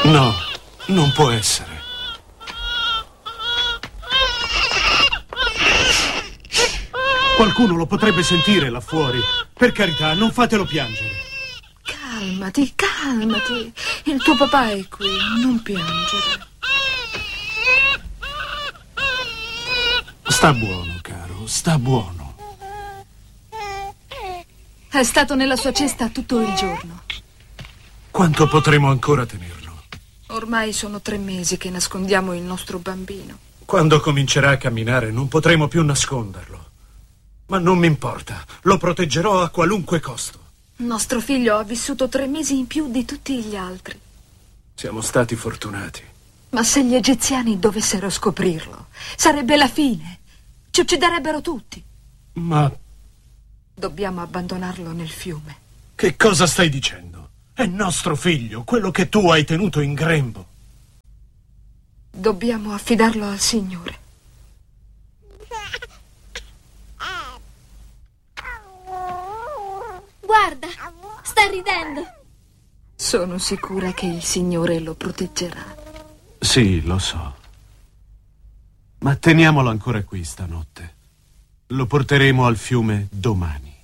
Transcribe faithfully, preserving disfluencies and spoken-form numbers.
No, non può essere. Qualcuno lo potrebbe sentire là fuori. Per carità, non fatelo piangere. Calmati, calmati. Il tuo papà è qui, non piangere. Sta buono, caro, sta buono. È stato nella sua cesta tutto il giorno. Quanto potremo ancora tenerlo? Ormai sono tre mesi che nascondiamo il nostro bambino. Quando comincerà a camminare non potremo più nasconderlo. Ma non mi importa, lo proteggerò a qualunque costo. Nostro figlio ha vissuto tre mesi in più di tutti gli altri. Siamo stati fortunati. Ma se gli egiziani dovessero scoprirlo, sarebbe la fine. Ci ucciderebbero tutti. Ma... Dobbiamo abbandonarlo nel fiume. Che cosa stai dicendo? È nostro figlio, quello che tu hai tenuto in grembo. Dobbiamo affidarlo al Signore. Guarda, sta ridendo. Sono sicura che il Signore lo proteggerà. Sì, lo so. Ma teniamolo ancora qui stanotte. Lo porteremo al fiume domani.